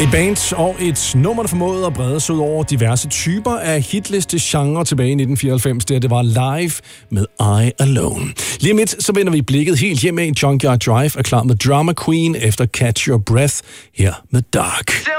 Et band og et nummer, der formåede at brede sig ud over diverse typer af hitliste-genre tilbage i 1994, det var Live med I Alone. Lige om lidt, så vender vi blikket helt hjemme i Junkyard Drive, er klar med Drama Queen efter Catch Your Breath her med Dark.